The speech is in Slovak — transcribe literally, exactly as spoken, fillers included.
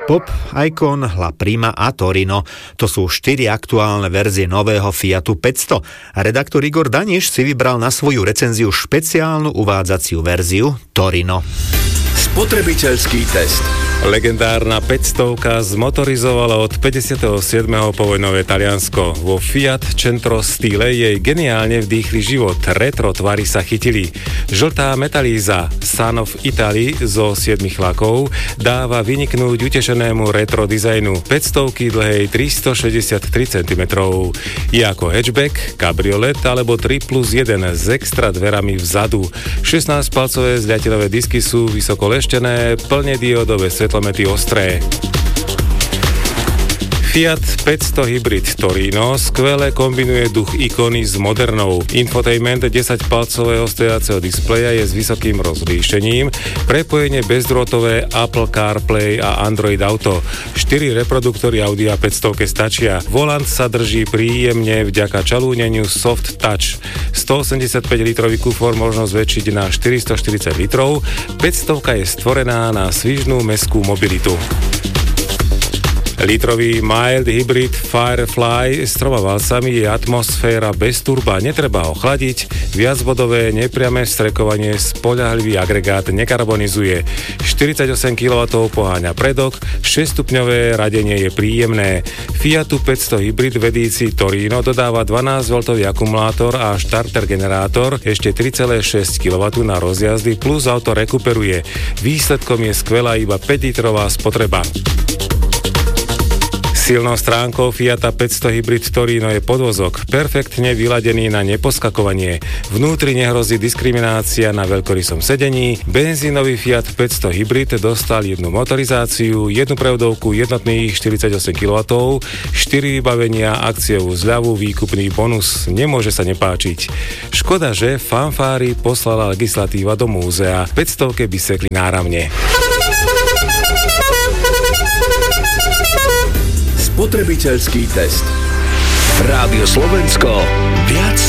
Pop, Icon, La Prima a Torino. To sú štyri aktuálne verzie nového Fiatu päťsto. A redaktor Igor Daniš si vybral na svoju recenziu špeciálnu uvádzaciu verziu Torino. Spotrebiteľský test. Legendárna päťstovka zmotorizovala od päťdesiateho siedmeho povojnové Taliansko. Vo Fiat Centro style jej geniálne vdýchli život. Retro tvary sa chytili. Žltá metalíza Son of Italy zo siedmich lakov dáva vyniknúť utešenému retro dizajnu päťstovky dlhej tristošesťdesiattri centimetrov. Je ako hatchback, kabriolet alebo tri plus jeden s extra dverami vzadu. šestnásťpalcové zľatilové disky sú vysoko leštené, plne diódové svetlomety ostré. Fiat päťsto Hybrid Torino skvele kombinuje duch ikony s modernou. Infotainment desaťpalcového stojaceho displeja je s vysokým rozlíšením, prepojenie bezdrôtové Apple CarPlay a Android Auto. štyri reproduktory audia päťsto stačia. Volant sa drží príjemne vďaka čalúneniu Soft Touch. stoosemdesiatpäť litrový kufor možno zväčšiť na štyristoštyridsať litrov. päťsto je stvorená na svižnú mestskú mobilitu. Litrový mild hybrid Firefly s troma valcami je atmosféra bez turba, netreba ho chladiť, viacbodové nepriame vstrekovanie spoľahlivý agregát nekarbonizuje, štyridsaťosem kilowattov poháňa predok, šesťstupňové radenie je príjemné. Fiatu päťsto Hybrid v edícii Torino dodáva dvanásťvoltový akumulátor a štarter generátor, ešte tri celé šesť kilowattov na rozjazdy plus auto rekuperuje. Výsledkom je skvelá iba päťlitrová spotreba. Silnou stránkou Fiata päťsto Hybrid Torino je podvozok, perfektne vyladený na neposkakovanie. Vnútri nehrozí diskriminácia na veľkorysom sedení. Benzínový Fiat päťsto Hybrid dostal jednu motorizáciu, jednu prevodovku, jednotných štyridsaťosem kilowattov, štyri vybavenia, akciovú zľavu, výkupný bonus. Nemôže sa nepáčiť. Škoda, že fanfári poslala legislatíva do múzea. päťstovke by sekli náramne. Spotrebiteľský test. Rádio Slovensko. Viac